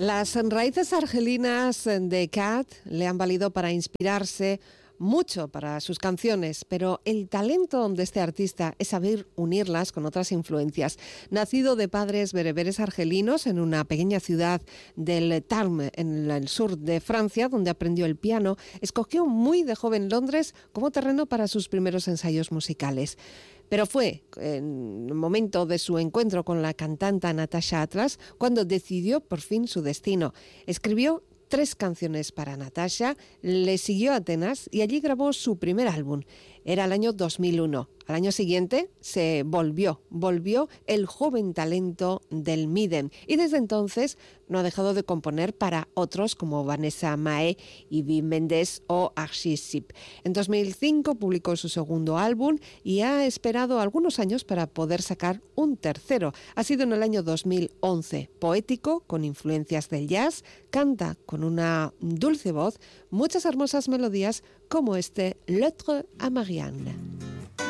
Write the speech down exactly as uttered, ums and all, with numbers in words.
Las raíces argelinas de Cat le han valido para inspirarse mucho para sus canciones, pero el talento de este artista es saber unirlas con otras influencias. Nacido de padres bereberes argelinos en una pequeña ciudad del Tarn, en el sur de Francia, donde aprendió el piano, escogió muy de joven Londres como terreno para sus primeros ensayos musicales. Pero fue en el momento de su encuentro con la cantante Natasha Atlas cuando decidió por fin su destino. Escribió tres canciones para Natasha, le siguió a Atenas y allí grabó su primer álbum. Era el año dos mil uno. Al año siguiente se volvió, volvió el joven talento del Midem y desde entonces no ha dejado de componer para otros como Vanessa Mae, Ivy Mendes o Archie Sip. En dos mil cinco publicó su segundo álbum y ha esperado algunos años para poder sacar un tercero. Ha sido en el año dos mil once. Poético, con influencias del jazz, canta con una dulce voz muchas hermosas melodías como este Lettre à Marianne.